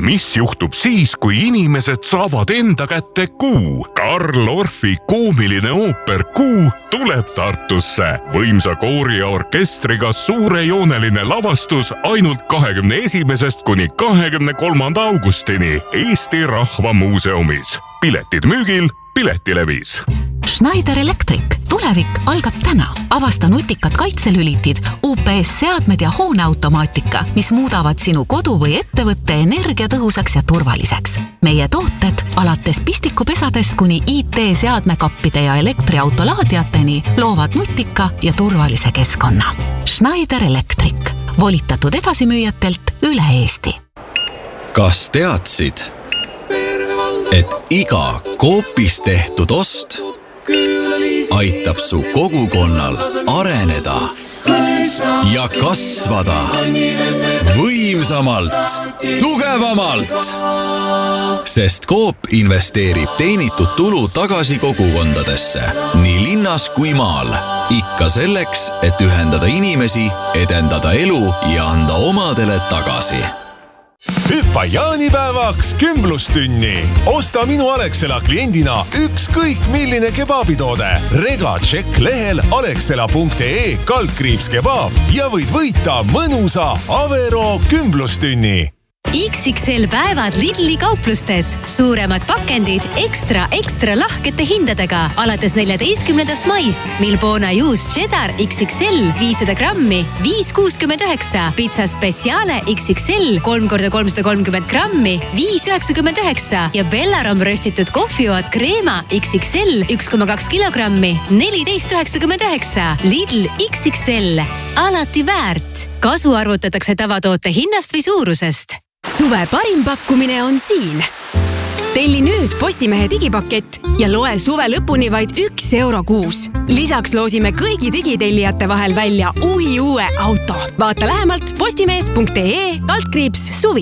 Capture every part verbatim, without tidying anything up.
mis juhtub siis, kui inimesed saavad enda kätte Kuu? Karl Orfi koomiline ooper Kuu tuleb Tartusse. Võimsa koori ja orkestriga suurejooneline lavastus ainult kahekümne esimesest kuni kahekümne kolmanda augustini Eesti Rahva Muuseumis. Piletid müügil Piletilevis. Schneider Electric. Tulevik algab täna. Avasta nutikad kaitselülitid, U P S-seadmed ja hooneautomaatika, mis muudavad sinu kodu või ettevõtte energiatõhusaks ja turvaliseks. Meie tooted alates pistikupesadest kuni I T-seadmekappide ja elektriautolaadiateni loovad nutika ja turvalise keskkonna. Schneider Electric. Volitatud edasimüüjatelt üle Eesti. Kas teadsid, et iga Coopis tehtud ost aitab su kogukonnal areneda ja kasvada võimsamalt, tugevamalt? Sest Coop investeerib teenitud tulu tagasi kogukondadesse, nii linnas kui maal. Ikka selleks, et ühendada inimesi, edendada elu ja anda omadele tagasi. Hüppa jaanipäevaks kümblustünni. Osta minu Alexela kliendina ükskõik milline kebaabitoode. Rega tšekk lehel alexela punkt ee kaldkriips kebaab ja võid võita mõnusa Avero kümblustünni. X X L päevad Lidli kauplustes. Suuremad pakendid ekstra ekstra lahkete hindadega alates neljateistkümnendast maist. Milbona juus cheddar X X L viissada grammi viis kuuskümmend üheksa. Pizza Speciale X X L kolm korda kolmsada kolmkümmend grammi viis üheksakümmend üheksa. Ja Bellarom röstitud kohvioat kreema X X L üks koma kaks kilogrammi neliteist üheksakümmend üheksa. Lidl X X L. Alati väärt. Kasu arvutatakse tavatoote hinnast või suurusest. Suve parim pakkumine on siin. Telli nüüd Postimehe digipakett ja loe suve lõpuni vaid üks euro kuus. Lisaks loosime kõigi digitellijate vahel välja uhi uue auto. Vaata lähemalt postimees punkt ee kaldkriips suvi.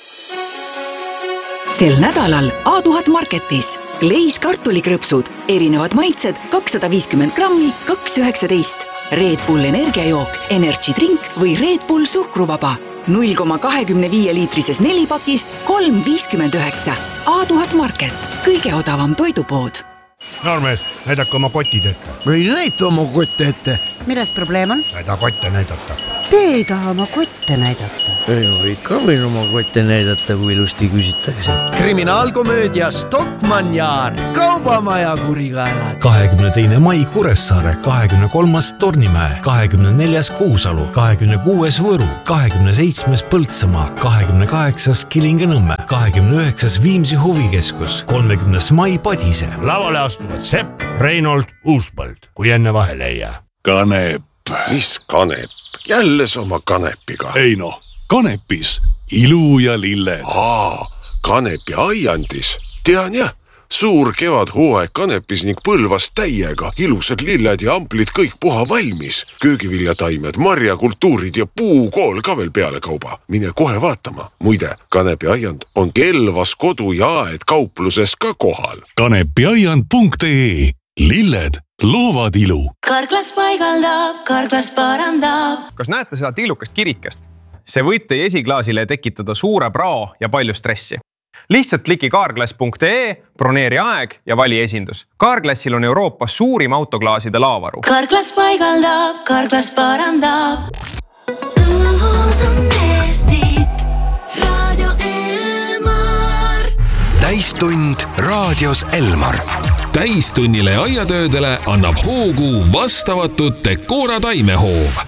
Sel nädalal A tuhat Marketis. Leis kartulikrõpsud, erinevad maitsed kakssada viiskümmend grammi kaks üheksateist. Red Bull energiajook, Energy Drink või Red Bull suhkruvaba. null koma kahekümne viie liitrises nelipakis kolm viiskümmend üheksa. A tuhat Market. Kõige odavam toidupood. Noormees, näidake oma kotid ette. Või näita oma kotte ette. Milles probleem on? Näida kotte näidata. Te ei taha oma kotte näidata. Ei, ikka võin oma kotte näidata, kui ilusti küsitakse. Kriminaalkomöödia Stockmann Yard. Kaubamaja kurikaelad. kahekümne teine mai Kuressaare, kahekümne kolmas Tornimäe, kahekümne neljas Kuusalu, kahekümne kuues Võru, kahekümne seitsmes Põltsamaa, kahekümne kaheksas Kilinga-Nõmme, kahekümne üheksas Viimsi huvikeskus, kolmekümnes mai Padise. Lavale astuvad Sepp, Reinhold, Uuspõld, kui enne vahele ei jää. Kanep. Mis kanep? Jälle sama kanepiga. Ei no, kanepis ilu ja lilled. Aa, kanepi aiandis. Tean jah, suur kevad hooaeg kanepis ning põlvas täiega. Ilusad lilled ja amplid kõik puha valmis. Köögiviljataimed, marjakultuurid ja puukool ka veel peale kauba. Mine kohe vaatama. Muide, kanepi aiand on Kelvas kodu ja aed kaupluses ka kohal. kanepiaiand punkt ee. Lilled loovad ilu. Karklas paigaldab, karklas parandab. Kas näete seda tillukast kirikest? See võib teie esiklaasile tekitada suure prao ja palju stressi. Lihtsalt kliki karklas punkt ee, broneeri aeg ja vali esindus. Karklassil on Euroopas suurim autoklaaside laavaru. Karklas paigaldab, karklas parandab. Õhus on Eestit, Raadio Elmar. Täistund raadios Elmar. Täistunnile ja aiatöödele annab hoogu vastavatud Decora taimehoov.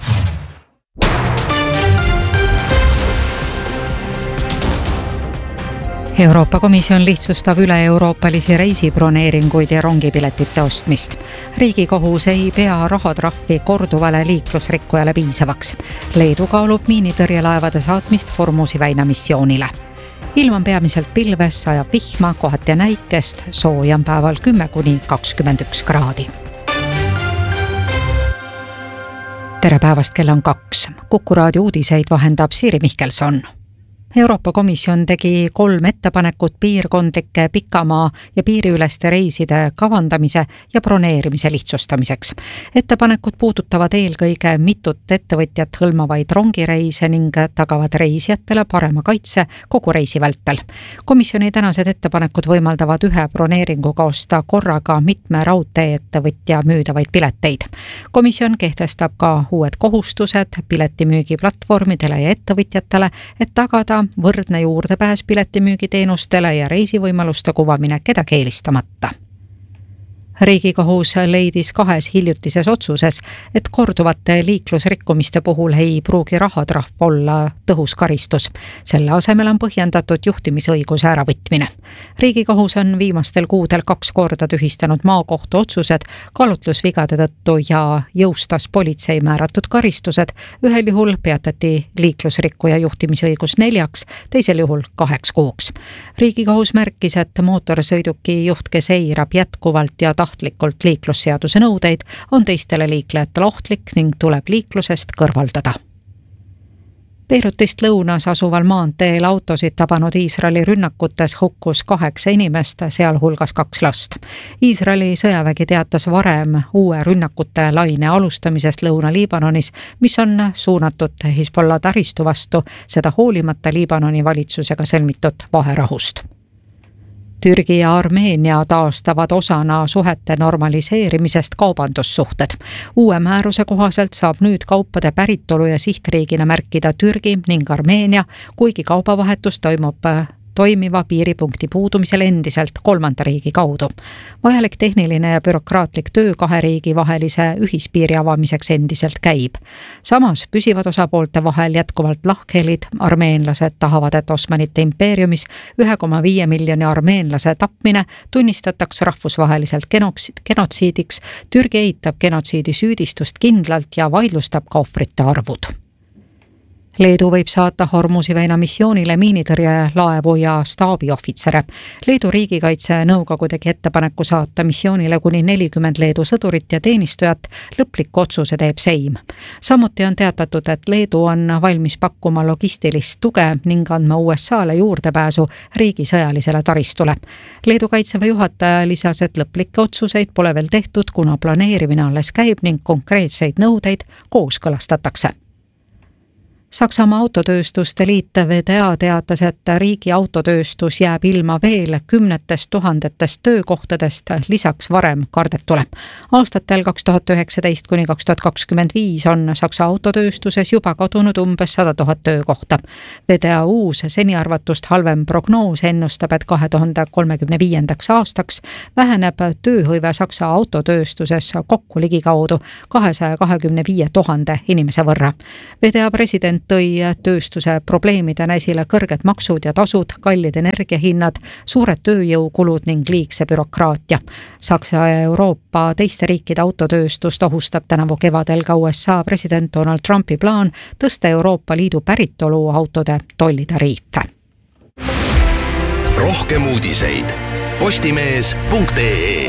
Euroopa Komisjon lihtsustab üle-euroopalisi reisibroneeringuid ja rongipiletite ostmist. Riigikohus ei pea rahatrahvi korduvale liiklusrikkujale piisavaks. Leedu kaalub miinitõrjelaevade saatmist Hormuzi väina missioonile. Ilm on peamiselt pilves, sajab vihma, kohati näikest, soojam päeval kümme kuni kakskümmend üks kraadi. Tere päevast, kell on kaks. Kuku raadio uudiseid vahendab Siiri Mihkelson. Euroopa Komisjon tegi kolm ettepanekut piirkondlike pikamaa ja piiriüleste reiside kavandamise ja broneerimise lihtsustamiseks. Ettepanekud puudutavad eelkõige mitut ettevõtjat hõlmavaid rongireise ning tagavad reisijatele parema kaitse kogu reisi vältel. Komisjoni tänased ettepanekud võimaldavad ühe broneeringuga osta korraga mitme raudtee-ettevõtja müüdavaid pileteid. Komisjon kehtestab ka uued kohustused piletimüügiplatvormidele ja ettevõtjatele, et tagada võrdne juurdepääs piletimüügiteenustele ja reisivõimaluste kuvamine kedagi eelistamata. Riigikohus leidis kahes hiljutises otsuses, et korduvate liiklusrikkumiste puhul ei pruugi rahatrahv olla tõhus karistus. Selle asemel on põhjendatud juhtimisõiguse äravõtmine. Riigikohus on viimastel kuudel kaks korda tühistanud maakohtu otsused kaalutlusvigade tõttu ja jõustas politsei määratud karistused. Ühel juhul peatati liiklusrikkuja juhtimisõigus neljaks, teisel juhul kaheks kuuks. Riigikohus märkis, et mootorsõiduki juht, kes eirab jätkuvalt ja tahtlikult liiklusseaduse nõudeid, on teistele liiklejatele ohtlik ning tuleb liiklusest kõrvaldada. Beirutist lõunas asuval maanteel autosid tabanud Iisraeli rünnakutes hukkus kaheksa inimest, sealhulgas kaks last. Iisraeli sõjavägi teatas varem uue rünnakute laine alustamisest Lõuna-Liibanonis, mis on suunatud Hezbollah taristu vastu, seda hoolimata Liibanoni valitsusega sõlmitud vaherahust. Türgi ja Armeenia taastavad osana suhete normaliseerimisest kaubandussuhted. Uue määruse kohaselt saab nüüd kaupade päritolu ja sihtriigina märkida Türgi ning Armeenia, kuigi kaubavahetus toimub toimiva piiripunkti puudumisel endiselt kolmanda riigi kaudu. Vajalik tehniline ja bürokraatlik töö kahe riigi vahelise ühispiiri avamiseks endiselt käib. Samas püsivad osapoolte vahel jätkuvalt lahkhelid. Armeenlased tahavad, et Osmanite impeeriumis ühe koma viie miljoni armeenlase tapmine tunnistatakse rahvusvaheliselt genotsiidiks. Türgi eitab genotsiidi süüdistust kindlalt ja vaidlustab ka ohvrite arvud. Leedu võib saata Hormuzi väina missioonile miinitõrje laevu ja staabiohvitsere. Leedu riigikaitse nõukogu tegi ettepaneku saata missioonile kuni nelikümmend Leedu sõdurit ja teenistujat, lõpliku otsuse teeb Seim. Samuti on teatatud, et Leedu on valmis pakkuma logistilist tuge ning andma U S A-le juurdepääsu riigi sõjalisele taristule. Leedu kaitseväe juhataja lisas, et lõplikke otsuseid pole veel tehtud, kuna planeerimine alles käib ning konkreetseid nõudeid kooskõlastatakse. Saksamaa autotööstuste liit V D A teatas, et riigi autotööstus jääb ilma veel kümnetest tuhandetest töökohtadest lisaks varem kardetule. Aastatel kaks tuhat üheksateist kuni kaks tuhat kakskümmend viis on Saksa autotööstuses juba kadunud umbes sada tuhat töökohta. V D A uus seni arvatust halvem prognoos ennustab, et kahe tuhande kolmekümne viiendaks aastaks väheneb tööhõive Saksa autotööstuses kokku ligikaudu kahesaja kahekümne viie tuhande inimese võrra. V D A president tõi tööstuse probleemidena esile kõrged maksud ja tasud, kallid energiahinnad, suured tööjõukulud ning liigse bürokraatia. Saksa ja Euroopa teiste riikide autotööstust ohustab tänavu kevadel ka U S A president Donald Trumpi plaan tõsta Euroopa Liidu päritolu autode tollitariife. Rohkem uudiseid postimees punkt ee.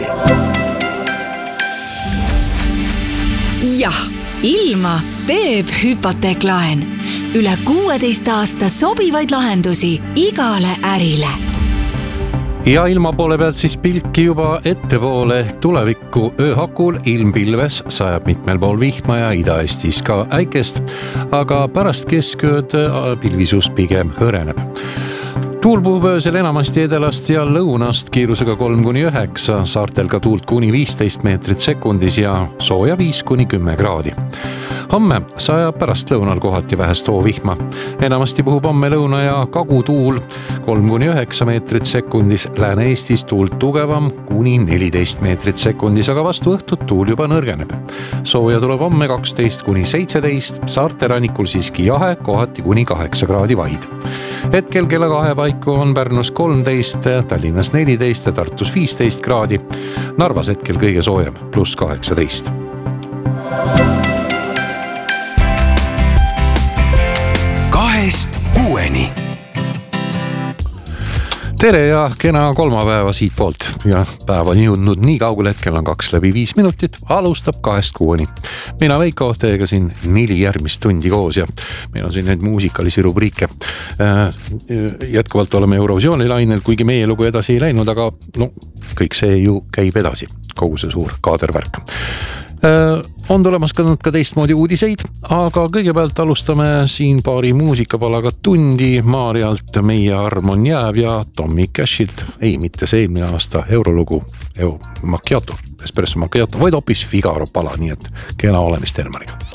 Jah, ilma teeb hüpoteeklaen. Üle kuueteist aasta sobivaid lahendusi igale ärile. Ja ilma poole pealt siis pilki juba ettepoole ehk tulevikku. Ööhakul ilmpilves sajab mitmel pool vihma ja Ida-Eestis ka äikest, aga pärast keskööd pilvisus pigem hõreneb. Tuul puhub öösel enamasti edelast ja lõunast kiirusega kolm kuni üheksa, saartel ka tuult kuni viisteist meetrit sekundis ja sooja viis kuni kümme kraadi. Homme sajab pärast lõunal kohati vähest hoovihma. Enamasti puhub homme lõuna ja kagutuul kolm kuni üheksa meetrit sekundis, Lääne-Eestis tuult tugevam kuni neliteist meetrit sekundis, aga vastu õhtut tuul juba nõrgeneb. Sooja tuleb homme kaksteist kuni seitseteist, saarte rannikul siiski jahe, kohati kuni kaheksa kraadi vaid. Hetkel kella kahe paiku on Pärnus kolmteist, Tallinnas neliteist ja Tartus viisteist kraadi. Narvas hetkel kõige soojem, pluss kaheksateist. Kahest kuueni. tere ja kena kolmapäeva siit poolt ja päev on jõudnud nii kaugele, et kell on kaks läbi viis minutit, alustab kahest kuueni. Mina Veiko, teiega siin neli järgmist tundi koos ja meil on siin neid muusikalisi rubriike. Jätkuvalt oleme Eurovisiooni lainel, kuigi meie lugu edasi ei läinud, aga no, kõik see ju käib edasi, kogu see suur kaadervärk. On tulemas ka, ka teistmoodi uudiseid, aga kõigepealt alustame siin paari muusikapalaga tundi Maarjalt Meie arm on jääv ja Tommy Cashilt, ei mitte see eelmine aasta eurolugu Eu Macchiato, Espresso Macchiato, vaid hoopis Figaro pala, nii et kena olemist Elmariga.